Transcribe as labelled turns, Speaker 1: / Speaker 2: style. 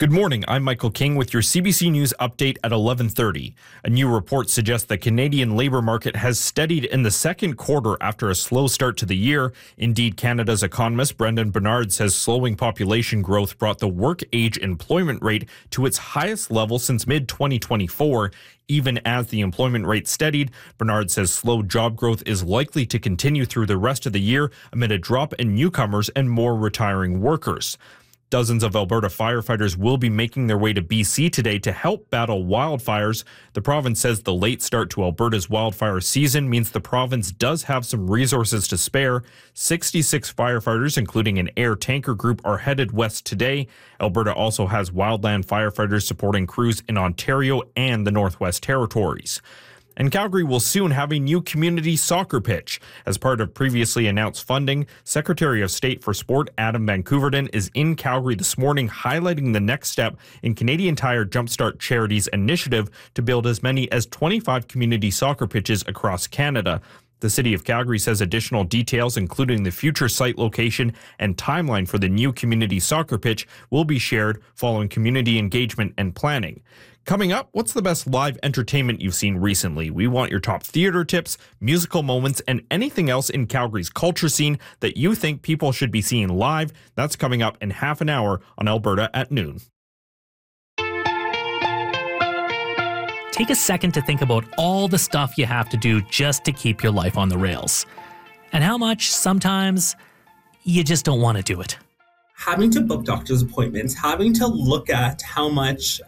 Speaker 1: Good morning, I'm Michael King with your CBC News update at 11:30. A new report suggests the Canadian labour market has steadied in the second quarter after a slow start to the year. Indeed, Canada's economist Brendan Bernard says slowing population growth brought the work-age employment rate to its highest level since mid-2024. Even as the employment rate steadied, Bernard says slow job growth is likely to continue through the rest of the year amid a drop in newcomers and more retiring workers. Dozens of Alberta firefighters will be making their way to BC today to help battle wildfires. The province says the late start to Alberta's wildfire season means the province does have some resources to spare. 66 firefighters, including an air tanker group, are headed west today. Alberta also has wildland firefighters supporting crews in Ontario and the Northwest Territories. And Calgary will soon have a new community soccer pitch. As part of previously announced funding, Secretary of State for Sport Adam Van Koeverden is in Calgary this morning highlighting the next step in Canadian Tire Jumpstart Charity's initiative to build as many as 25 community soccer pitches across Canada. The City of Calgary says additional details, including the future site location and timeline for the new community soccer pitch, will be shared following community engagement and planning. Coming up, what's the best live entertainment you've seen recently? We want your top theater tips, musical moments, and anything else in Calgary's culture scene that you think people should be seeing live. That's coming up in half an hour on Alberta at noon.
Speaker 2: Take a second to think about all the stuff you have to do just to keep your life on the rails. And how much, sometimes, you just don't want to do it.
Speaker 3: Having to book doctor's appointments, having to look at how much